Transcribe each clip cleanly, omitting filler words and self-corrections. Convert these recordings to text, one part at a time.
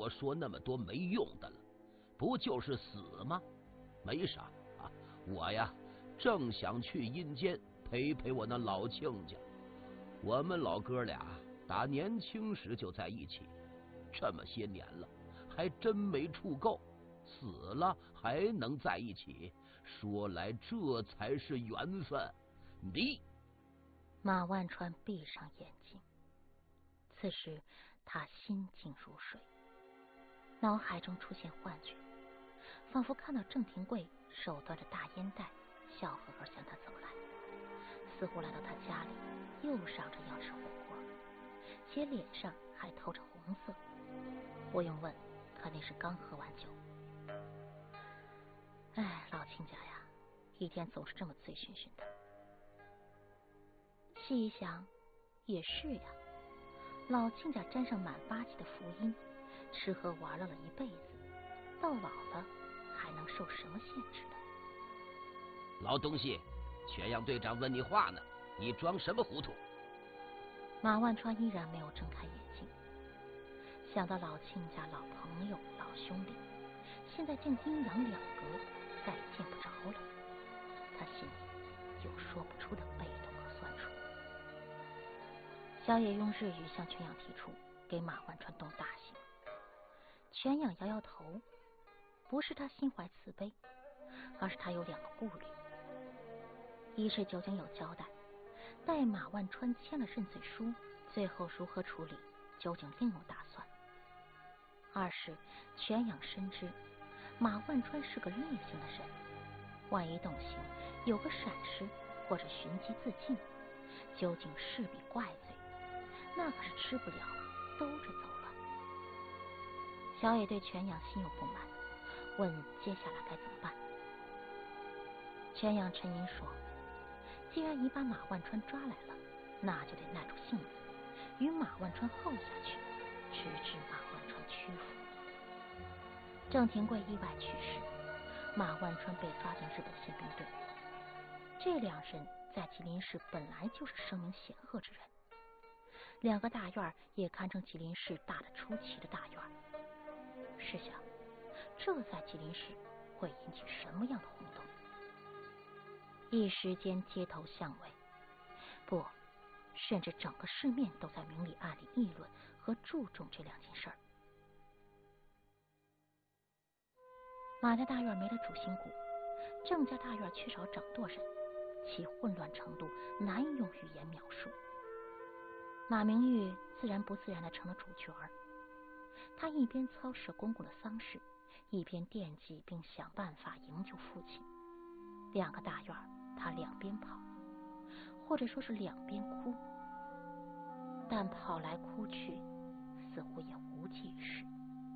说那么多没用的了，不就是死吗？没啥啊，我呀正想去阴间陪陪我那老亲家。我们老哥俩打年轻时就在一起，这么些年了，还真没处够。死了还能在一起，说来这才是缘分。你…… 马万川闭上眼睛，此时他心静如水，脑海中出现幻觉，仿佛看到郑廷贵手端着大烟袋，笑呵呵向他走来，似乎来到他家里，又嚷着要吃火锅，且脸上还透着红色。不用问，肯定是刚喝完酒。哎，老亲家呀，一天总是这么醉醺醺的。细一想，也是呀，老亲家沾上满8级的福音，吃喝玩乐了一辈子，到老了还能受什么限制呢？ 老东西，全阳队长问你话呢，你装什么糊涂？ 马万川依然没有睁开眼睛，想到老亲家、老朋友、老兄弟，现在竟阴阳两隔，再也见不着了，他心里有说不出的被动和酸楚。小野用日语向全阳提出给马万川动大刑，全阳摇摇头，不是他心怀慈悲，而是他有2个顾虑。一是酒井有交代，待马万川签了认罪书，最后如何处理，酒井另有打算。二是全阳深知马万川是个烈性的人，万一动刑，有个闪失或者寻机自尽，酒井势必怪罪，那可是吃不了兜着走了。小野对全阳心有不满，问接下来该怎么办。全阳沉吟说，既然已把马万川抓来了，那就得耐住性子，与马万川耗下去，直至马万川屈服。郑廷贵意外去世，马万川被抓进日本宪兵队，这2人在吉林市本来就是声名显赫之人，2个大院也堪称吉林市大得出奇的大院。试想，这在吉林市会引起什么样的轰动？一时间街头巷尾，不，甚至整个市面都在明里暗里议论和注重这2件事儿。马家大院没了主心骨，郑家大院缺少掌舵人，其混乱程度难以用语言描述。马明玉自然不自然地成了主角儿，他一边操持公公的丧事，一边惦记并想办法营救父亲。2个大院他2边跑，或者说是2边哭，但跑来哭去似乎也无济于事。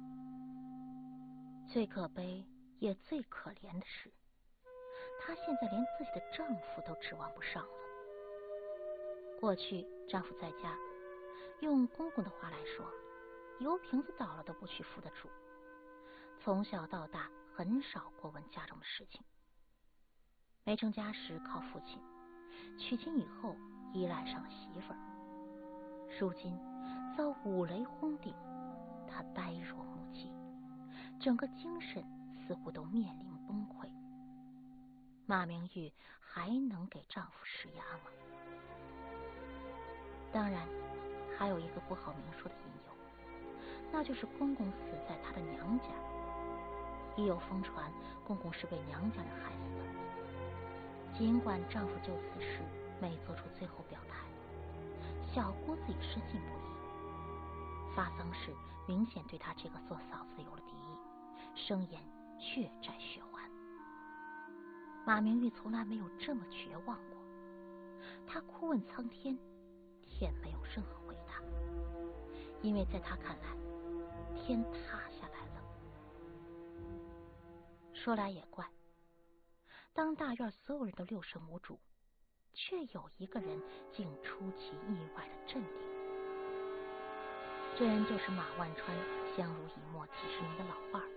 最可悲也最可怜的是，她现在连自己的丈夫都指望不上了。过去丈夫在家，用公公的话来说，油瓶子倒了都不去扶得住，从小到大很少过问家中的事情。没成家时靠父亲，娶亲以后依赖上了媳妇儿，如今遭5雷轰顶，她呆若木鸡，整个精神似乎都面临崩溃。马明玉还能给丈夫施压吗？当然还有一个不好明说的因由，那就是公公死在她的娘家，已有疯传公公是被娘家人害死的。尽管丈夫就此事没做出最后表态，小姑子也深信不疑，发丧时明显对她这个做嫂子有了敌意，声言血债血还。马明玉从来没有这么绝望过，她哭问苍天，天没有任何回答，因为在她看来，天塌下来了。说来也怪，当大院所有人都六神无主，却有一个人竟出其意外的镇定。这人就是马万川相濡以沫几10年的老伴儿，